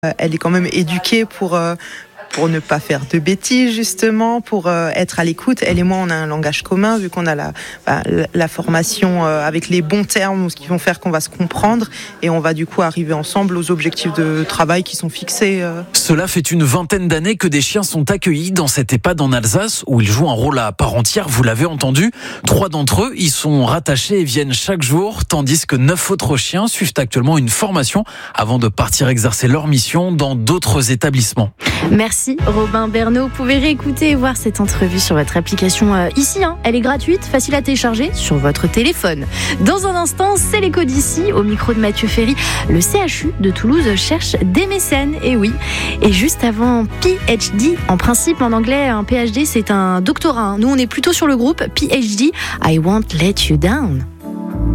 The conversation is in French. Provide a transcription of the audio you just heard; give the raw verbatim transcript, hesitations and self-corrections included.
Euh, Elle est quand même éduquée pour euh, pour ne pas faire de bêtises, justement, pour euh, être à l'écoute. Elle et moi, on a un langage commun, vu qu'on a la, bah, la formation euh, avec les bons termes, ce qui vont faire qu'on va se comprendre, et on va du coup arriver ensemble aux objectifs de travail qui sont fixés. Euh. Cela fait une vingtaine d'années que des chiens sont accueillis dans cette EHPAD en Alsace, où ils jouent un rôle à part entière, vous l'avez entendu. Trois d'entre eux y sont rattachés et viennent chaque jour, tandis que neuf autres chiens suivent actuellement une formation avant de partir exercer leur mission dans d'autres établissements. Merci Robin Bernot. Vous pouvez réécouter et voir cette entrevue sur votre application euh, ici. Hein. Elle est gratuite, facile à télécharger sur votre téléphone. Dans un instant, c'est l'écho d'ici. Au micro de Mathieu Ferry, le C H U de Toulouse cherche des mécènes. Et oui. Et juste avant, P H D. En principe, en anglais, un P H D, c'est un doctorat. Nous, on est plutôt sur le groupe P H D. I won't let you down.